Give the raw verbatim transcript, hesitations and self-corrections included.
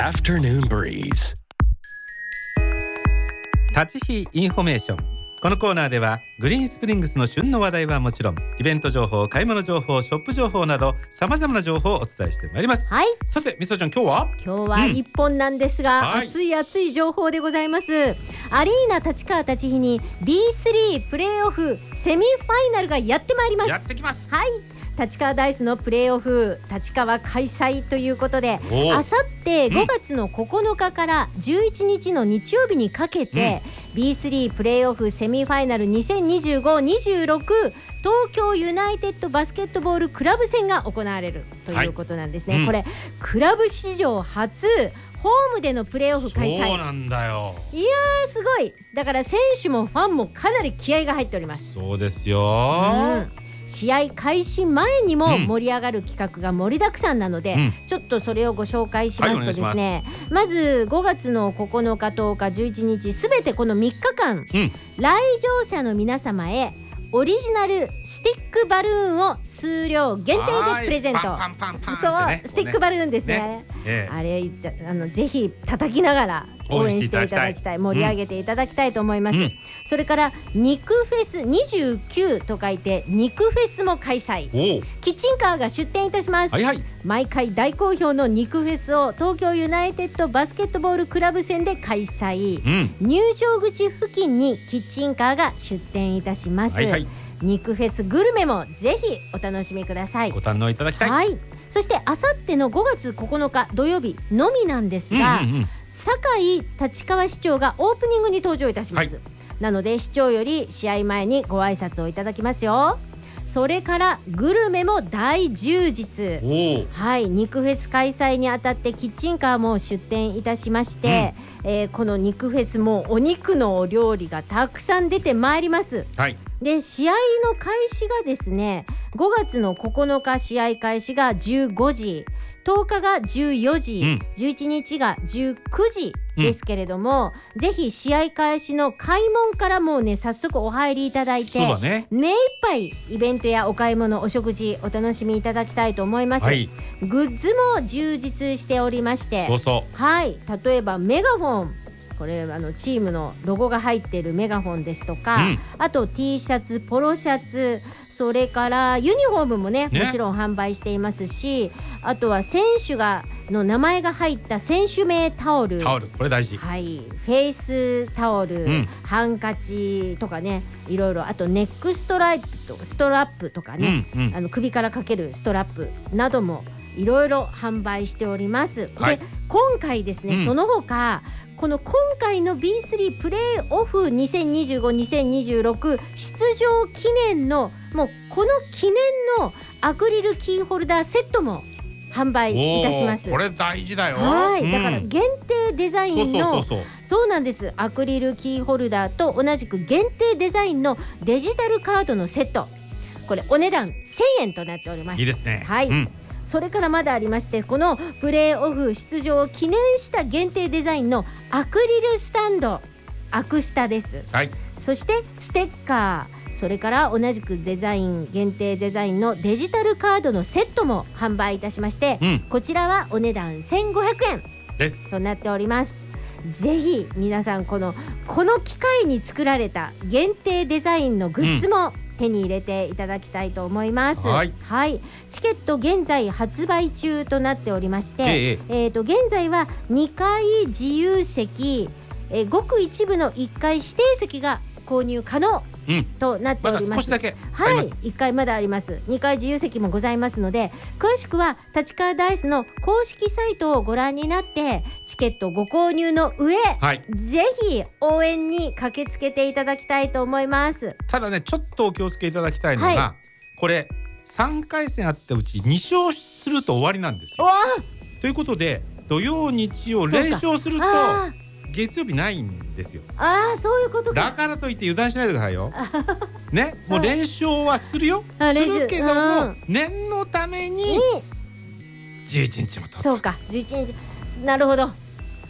Afternoon breeze。 立ち日インフォメーション。このコーナーではグリーンスプリングスの旬の話題はもちろん、イベント情報、買い物情報、ショップ情報など様々な情報をお伝えしてまいります。 はい。 さてみそちゃん、今日は今日は一本なんですが、 はい熱い熱い情報でございます。アリーナ立川立ち日に ビースリー プレーオフセミファイナルがやってまいります。 やってきます。 はい。立川ダイスのプレーオフ立川開催ということで、あさってごがつのここのかからじゅういちにちの日曜日にかけて、うん、ビースリー プレーオフセミファイナルにせんにじゅうご にじゅうろく東京ユナイテッドバスケットボールクラブ戦が行われるということなんですね、はい、うん、これクラブ史上初ホームでのプレーオフ開催。 そうなんだよ。 いやーすごい。だから選手もファンもかなり気合が入っております。 そうですよ、 うん、試合開始前にも盛り上がる企画が盛りだくさんなので、うん、ちょっとそれをご紹介しますとですね、はい、ま, まずごがつのここのかとおかじゅういちにちすべてこのみっかかん、うん、来場者の皆様へオリジナルスティックバルーンを数量限定でプレゼント。 パンパンパンパンそう、 ね、 スティックバルーンですね、ね、ええ、あれあのぜひ叩きながら応援していただきたい、盛り上げていただきたいと思います、うん、それから肉フェスにじゅうきゅうと書いて肉フェスも開催。キッチンカーが出店いたします、はいはい、毎回大好評の肉フェスを東京ユナイテッドバスケットボールクラブ戦で開催、うん、入場口付近にキッチンカーが出店いたします、はいはい、肉フェスグルメもぜひお楽しみください。 ご堪能いただきたい、 はい、そしてあさってのごがつここのか土曜日のみなんですが、うんうんうん、堺立川市長がオープニングに登場いたします、はい、なので市長より試合前にご挨拶をいただきますよ。それからグルメも大充実、はい、肉フェス開催にあたってキッチンカーも出店いたしまして、うん、えー、この肉フェスもお肉のお料理がたくさん出てまいります、はい、で試合の開始がですねごがつのここのか試合開始がじゅうごじ、とおかがじゅうよじ、うん、じゅういちにちがじゅうくじですけれども、うん、ぜひ試合開始の開門からもうね早速お入りいただいて、そうだね、目いっぱいイベントやお買い物お食事お楽しみいただきたいと思います、はい、グッズも充実しておりまして、 そうそう、 はい、例えばメガホン、これあのチームのロゴが入っているメガホンですとか、うん、あと T シャツ、ポロシャツ、それからユニフォームも ね, ねもちろん販売していますし、あとは選手がの名前が入った選手名タオル、 タオルこれ大事、 はい、フェイスタオル、うん、ハンカチとかね、いろいろ、あとネックストライプとストラップとかね、うんうん、あの首からかけるストラップなどもいろいろ販売しております、はい、で今回ですね、うん、その他この今回の ビースリー プレーオフにせんにじゅうご にせんにじゅうろく出場記念のもうこの記念のアクリルキーホルダーセットも販売いたします。 これ大事だよ。 はい、 うん、 だから限定デザインのそうそうそうそうそうなんです。アクリルキーホルダーと同じく限定デザインのデジタルカードのセット、これお値段せんえんとなっております。 いいですね。 はい、うん、それからまだありまして、このプレーオフ出場を記念した限定デザインのアクリルスタンド、アクスタです、はい、そしてステッカー、それから同じくデザイン限定デザインのデジタルカードのセットも販売いたしまして、うん、こちらはお値段せんごひゃくえんですとなっております。ぜひ皆さんこのこの機会に作られた限定デザインのグッズも、うん手に入れていただきたいと思います。はい、はい、チケット現在発売中となっておりまして、えええー、と現在はにかい自由席、えー、ごく一部のいっかい指定席が購入可能となっております、うん、まだ少しだけあります。はい、いっかいまだあります。にかい自由席もございますので、詳しくは立川ダイスの公式サイトをご覧になってチケットご購入の上、はい、ぜひ応援に駆けつけていただきたいと思います。 ただね、ちょっとお気をつけいただきたいのが、はい、これさんかい戦あったうちに勝すると終わりなんですよ。ということで土曜日曜連勝すると月曜日ないんですよ。 ああ、そういうことか。 だからといって油断しないでくださいよ。ね、もう連勝はするよ。するけども、うん、念のためにじゅういちにちも取った。 そうか、じゅういちにち。なるほど。